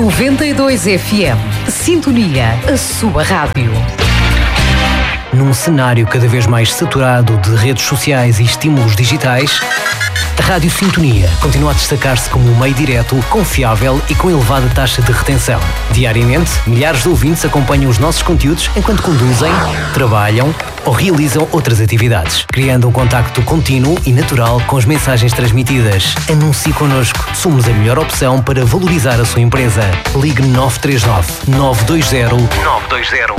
92 FM. Sintonia, a sua rádio. Num cenário cada vez mais saturado de redes sociais e estímulos digitais, a Rádio Sintonia continua a destacar-se como um meio direto, confiável e com elevada taxa de retenção. Diariamente, milhares de ouvintes acompanham os nossos conteúdos enquanto conduzem, trabalham ou realizam outras atividades, criando um contacto contínuo e natural com as mensagens transmitidas. Anuncie connosco. Somos a melhor opção para valorizar a sua empresa. Ligue 939 920 920.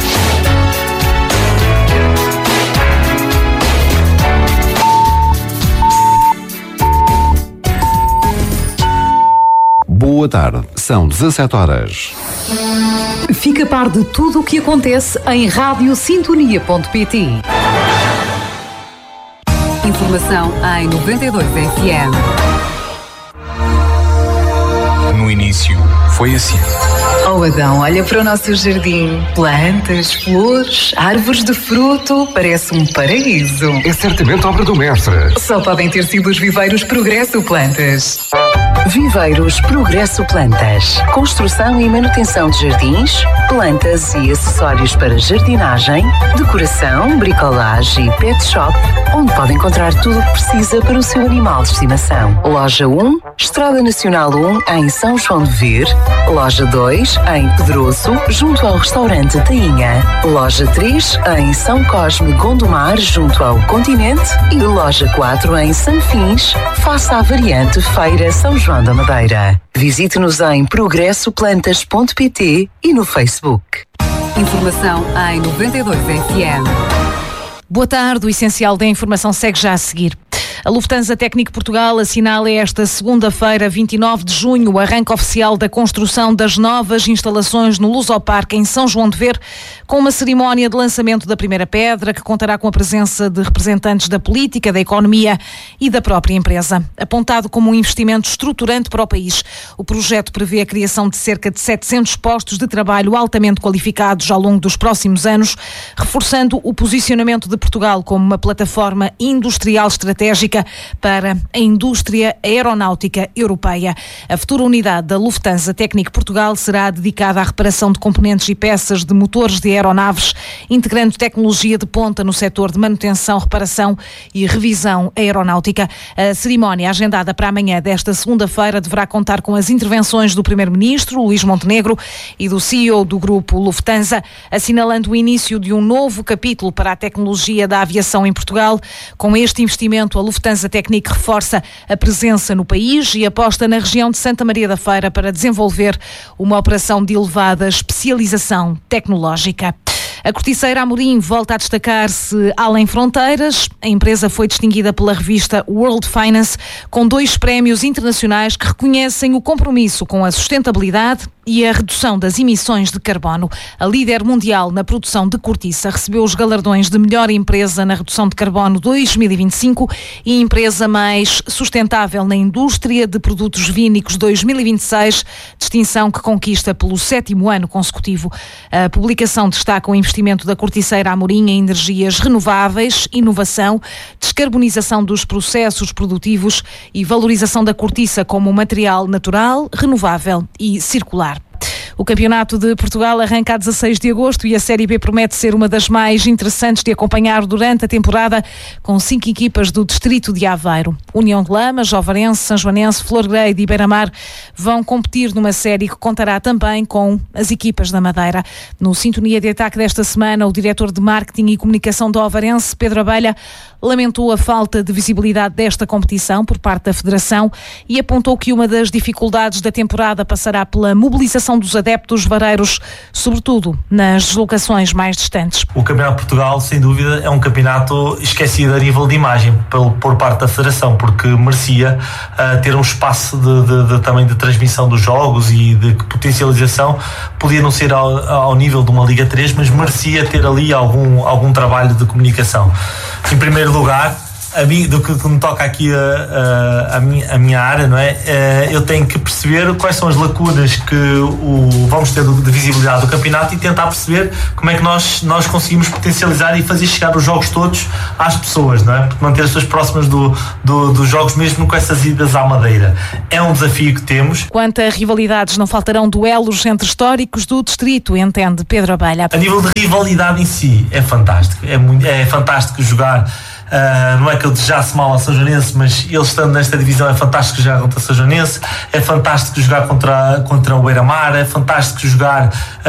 Boa tarde, são 17 horas. Fica a par de tudo o que acontece em radiosintonia.pt. Informação em 92 FM. No início, foi assim. Oh Adão, olha para o nosso jardim. Plantas, flores, árvores de fruto. Parece um paraíso. É certamente obra do mestre. Só podem ter sido os Viveiros Progresso Plantas. Viveiros Progresso Plantas. Construção e manutenção de jardins, plantas e acessórios para jardinagem, decoração, bricolagem e pet shop, onde pode encontrar tudo o que precisa para o seu animal de estimação. Loja 1, Estrada Nacional 1, em São João de Vir. Loja 2, em Pedroso, junto ao restaurante Tainha. Loja 3, em São Cosme, Gondomar, junto ao Continente. E loja 4, em Sanfins, face à variante Feira São João da Madeira. Visite-nos em progressoplantas.pt e no Facebook. Informação em 92 FM. Boa tarde, o essencial da informação segue já a seguir. A Lufthansa Technik Portugal assinala esta segunda-feira, 29 de junho, o arranque oficial da construção das novas instalações no Lusoparque em São João de Ver, com uma cerimónia de lançamento da primeira pedra, que contará com a presença de representantes da política, da economia e da própria empresa. Apontado como um investimento estruturante para o país, o projeto prevê a criação de cerca de 700 postos de trabalho altamente qualificados ao longo dos próximos anos, reforçando o posicionamento de Portugal como uma plataforma industrial estratégica para a indústria aeronáutica europeia. A futura unidade da Lufthansa Technik Portugal será dedicada à reparação de componentes e peças de motores de aeronaves, integrando tecnologia de ponta no setor de manutenção, reparação e revisão aeronáutica. A cerimónia, agendada para amanhã desta segunda-feira, deverá contar com as intervenções do Primeiro-Ministro, Luís Montenegro, e do CEO do grupo Lufthansa, assinalando o início de um novo capítulo para a tecnologia da aviação em Portugal. Com este investimento, a Lufthansa Technik reforça a presença no país e aposta na região de Santa Maria da Feira para desenvolver uma operação de elevada especialização tecnológica. A corticeira Amorim volta a destacar-se além fronteiras. A empresa foi distinguida pela revista World Finance com 2 prémios internacionais que reconhecem o compromisso com a sustentabilidade e a redução das emissões de carbono. A líder mundial na produção de cortiça recebeu os galardões de melhor empresa na redução de carbono 2025 e empresa mais sustentável na indústria de produtos vínicos 2026, distinção que conquista pelo 7º ano consecutivo. A publicação destaca o investimento da corticeira Amorim em energias renováveis, inovação, descarbonização dos processos produtivos e valorização da cortiça como material natural, renovável e circular. O Campeonato de Portugal arranca a 16 de agosto e a Série B promete ser uma das mais interessantes de acompanhar durante a temporada, com 5 equipas do distrito de Aveiro. União de Lama, Jovarense, Sanjoanense, Florgrade e Beira-Mar vão competir numa série que contará também com as equipas da Madeira. No Sintonia de Ataque desta semana, o diretor de Marketing e Comunicação do Ovarense, Pedro Abelha, lamentou a falta de visibilidade desta competição por parte da Federação e apontou que uma das dificuldades da temporada passará pela mobilização dos adeptos vareiros, sobretudo nas deslocações mais distantes. O Campeonato de Portugal, sem dúvida, é um campeonato esquecido a nível de imagem por parte da Federação, porque merecia ter um espaço também de transmissão dos jogos e de potencialização. Podia não ser ao nível de uma Liga 3, mas merecia ter ali algum trabalho de comunicação. Em primeiro lugar, do que me toca aqui a minha área, não é? Eu tenho que perceber quais são as lacunas que vamos ter de visibilidade do campeonato e tentar perceber como é que nós conseguimos potencializar e fazer chegar os jogos todos às pessoas, não é? Porque manter as pessoas próximas dos jogos, mesmo com essas idas à Madeira. É um desafio que temos. Quanto a rivalidades, não faltarão duelos entre históricos do distrito, entende Pedro Abelha. A nível de rivalidade em si, é fantástico. É fantástico jogar. Não é que eu desejasse mal a São Joanense, mas eles estando nesta divisão é fantástico jogar contra a São Joanense, é fantástico jogar contra o Beira-Mar, é fantástico jogar